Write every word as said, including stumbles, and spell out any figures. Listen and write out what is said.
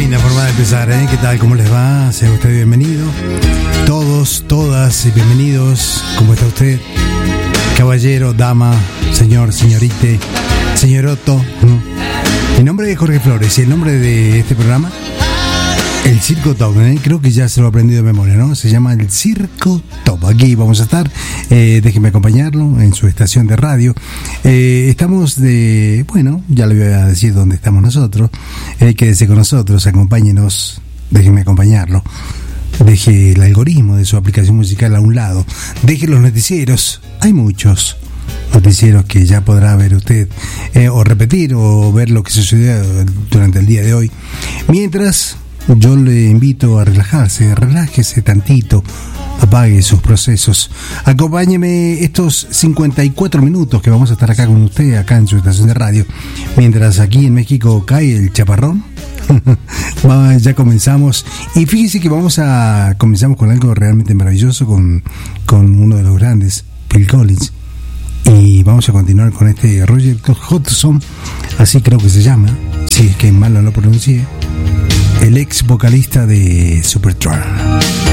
linda forma de empezar, ¿eh? ¿Qué tal? ¿Cómo les va? Sea usted bienvenido. Todos, todas, bienvenidos. ¿Cómo está usted? Caballero, dama, señor, señorite, señoroto. Mi nombre es Jorge Flores y el nombre de este programa, el Circo Top, ¿eh? Creo que ya se lo he aprendido de memoria, ¿no? Se llama el Circo Top. Aquí vamos a estar, eh, déjenme acompañarlo en su estación de radio. Eh, estamos de, bueno, ya le voy a decir dónde estamos nosotros. Eh, quédese con nosotros, acompáñenos, déjenme acompañarlo. Deje el algoritmo de su aplicación musical a un lado. Deje los noticieros, hay muchos noticieros que ya podrá ver usted, eh, o repetir o ver lo que sucedió durante el día de hoy. Mientras, yo le invito a relajarse, relájese tantito, apague sus procesos, acompáñeme estos cincuenta y cuatro minutos que vamos a estar acá con usted, acá en su estación de radio, mientras aquí en México cae el chaparrón. Ya comenzamos y fíjese que vamos a comenzamos con algo realmente maravilloso, con, con uno de los grandes, Phil Collins, y vamos a continuar con este Roger Hodgson, así creo que se llama, si es que mal no lo pronuncié, el ex vocalista de Supertramp.